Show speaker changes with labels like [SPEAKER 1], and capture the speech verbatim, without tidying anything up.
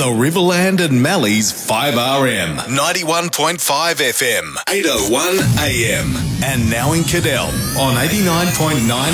[SPEAKER 1] The Riverland and Mallee's five R M, ninety-one point five F M, eight oh one A M. And now in Cadell on eighty-nine point nine